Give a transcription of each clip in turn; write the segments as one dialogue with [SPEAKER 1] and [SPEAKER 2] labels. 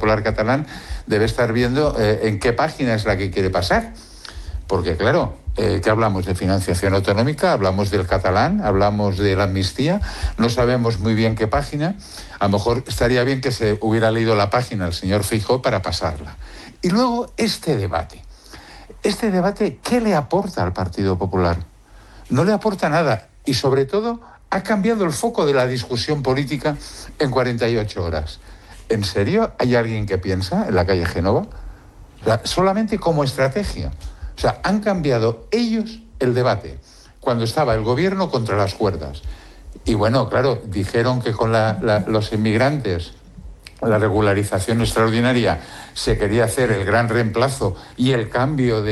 [SPEAKER 1] Popular catalán debe estar viendo en qué página es la que quiere pasar. Porque, claro, ¿qué hablamos? ¿De financiación autonómica? ¿Hablamos del catalán? ¿Hablamos de la amnistía? No sabemos muy bien qué página. A lo mejor estaría bien que se hubiera leído la página el señor Feijóo para pasarla. Y luego este debate. Este debate, ¿qué le aporta al Partido Popular? No le aporta nada. Y sobre todo, ha cambiado el foco de la discusión política en 48 horas. ¿En serio hay alguien que piensa en la calle Génova? O sea, solamente como estrategia. O sea, han cambiado ellos el debate cuando estaba el gobierno contra las cuerdas. Y bueno, claro, dijeron que con los inmigrantes, la regularización extraordinaria, se quería hacer el gran reemplazo y el cambio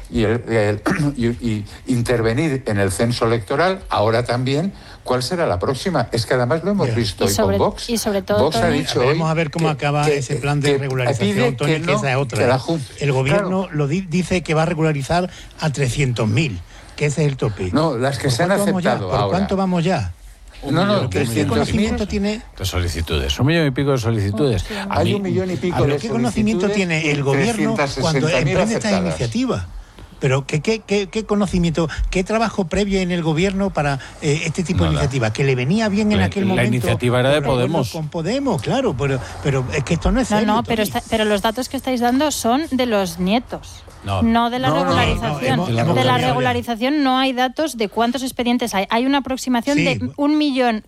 [SPEAKER 1] y intervenir en el censo electoral. Ahora también, ¿cuál será la próxima? Es que además lo hemos visto hoy con Vox.
[SPEAKER 2] Y sobre todo,
[SPEAKER 1] Vox ha dicho hoy,
[SPEAKER 3] vamos a ver cómo acaba ese plan de regularización, Tony, que esa es otra. El gobierno dice que va a regularizar a 300.000, que ese es el tope.
[SPEAKER 1] No, las que se han aceptado ahora.
[SPEAKER 3] ¿Por cuánto vamos ya? ¿Qué conocimiento tiene?
[SPEAKER 4] De solicitudes, 1,5 millones de solicitudes.
[SPEAKER 1] Hay 1,5 millones de solicitudes.
[SPEAKER 3] ¿Qué conocimiento tiene el gobierno cuando emprende esta iniciativa? Pero ¿qué conocimiento, qué trabajo previo en el gobierno para este tipo de iniciativa? Que le venía bien en aquel momento.
[SPEAKER 4] La iniciativa era de Podemos.
[SPEAKER 3] Con Podemos, claro, pero es que esto no es serio.
[SPEAKER 2] No, pero los datos que estáis dando son de los nietos. No de la regularización. De la regularización no hay datos de cuántos expedientes hay. Hay una aproximación de 1,3 millones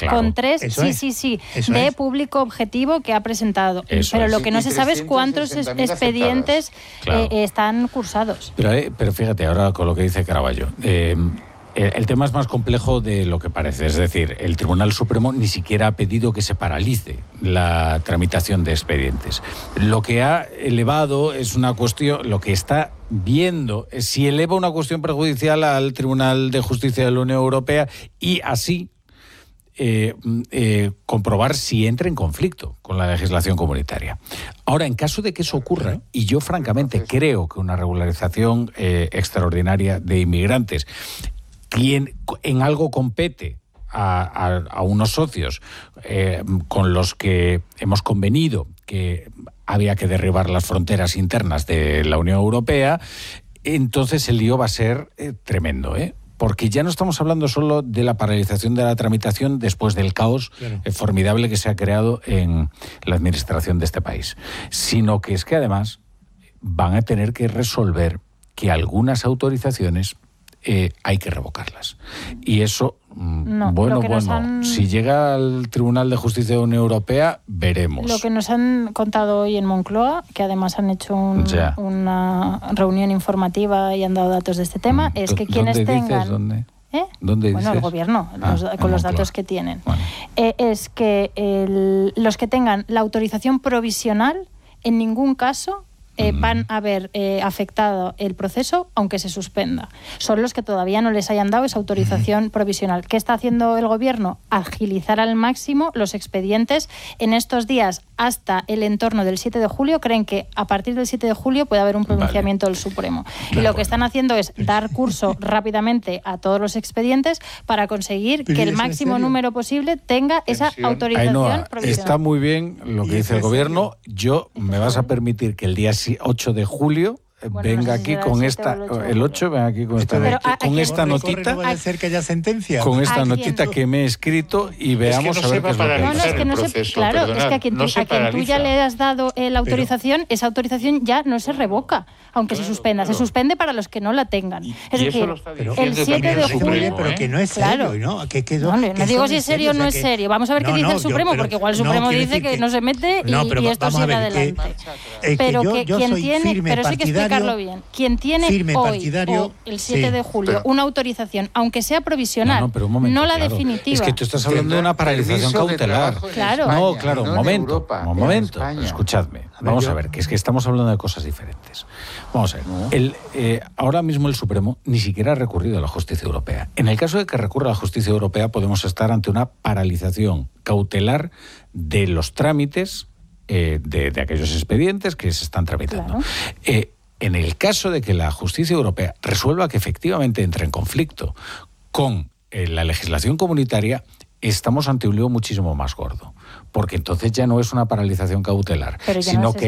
[SPEAKER 2] de público objetivo que ha presentado. Pero lo que no se sabe es cuántos expedientes están cursados.
[SPEAKER 4] Pero fíjate, ahora con lo que dice Caraballo, el tema es más complejo de lo que parece. Es decir, el Tribunal Supremo ni siquiera ha pedido que se paralice la tramitación de expedientes. Lo que ha elevado es una cuestión, lo que está viendo es si eleva una cuestión prejudicial al Tribunal de Justicia de la Unión Europea y así comprobar si entra en conflicto con la legislación comunitaria. Ahora, en caso de que eso ocurra, y yo francamente creo que una regularización extraordinaria de inmigrantes, quien en algo compete a unos socios con los que hemos convenido que había que derribar las fronteras internas de la Unión Europea, entonces el lío va a ser tremendo, porque ya no estamos hablando solo de la paralización de la tramitación después del caos formidable que se ha creado en la administración de este país, sino que es que además van a tener que resolver que algunas autorizaciones hay que revocarlas. Y eso, si llega al Tribunal de Justicia de la Unión Europea, veremos.
[SPEAKER 2] Lo que nos han contado hoy en Moncloa, que además han hecho una reunión informativa y han dado datos de este tema, es que quienes tengan...
[SPEAKER 4] ¿Dónde?
[SPEAKER 2] ¿Dónde dices? El gobierno, con los datos que tienen. Bueno. Es que los que tengan la autorización provisional, en ningún caso van a haber afectado el proceso, aunque se suspenda. Son los que todavía no les hayan dado esa autorización provisional. ¿Qué está haciendo el gobierno? Agilizar al máximo los expedientes. En estos días, hasta el entorno del 7 de julio, creen que a partir del 7 de julio puede haber un pronunciamiento del Supremo. Y lo que están haciendo es dar curso rápidamente a todos los expedientes para conseguir que el máximo número posible tenga esa autorización provisional.
[SPEAKER 4] Está muy bien lo que dice el gobierno. Me vas a permitir que el día 8 de julio venga aquí con esta, el 8, venga aquí con esta notita.
[SPEAKER 3] No puede ser que haya sentencia.
[SPEAKER 4] Con esta notita que me he escrito y veamos a ver qué es lo que
[SPEAKER 2] dice. Claro, es que a quien tú ya le has dado la autorización, esa autorización ya no se revoca, aunque se suspenda. Se suspende para los que no la tengan. Es decir, el 7 de julio...
[SPEAKER 3] Pero que no es serio, ¿no?
[SPEAKER 2] No digo si es serio o no es serio. Vamos a ver qué dice el Supremo, porque igual el Supremo dice que no se mete y esto sigue adelante. Pero quien tiene... Pero sí que explicarlo bien. Quien tiene hoy, el 7 de julio, una autorización, aunque sea provisional, no la definitiva.
[SPEAKER 4] Es que tú estás hablando de una paralización cautelar.
[SPEAKER 2] Claro.
[SPEAKER 4] No, claro, un momento. Escuchadme. Vamos a ver, que es que estamos hablando de cosas diferentes. Vamos a ver. Ahora mismo el Supremo ni siquiera ha recurrido a la Justicia Europea. En el caso de que recurra a la Justicia Europea, podemos estar ante una paralización cautelar de los trámites de aquellos expedientes que se están tramitando. Claro. En el caso de que la Justicia Europea resuelva que efectivamente entra en conflicto con la legislación comunitaria, estamos ante un lío muchísimo más gordo, porque entonces ya no es una paralización cautelar, sino que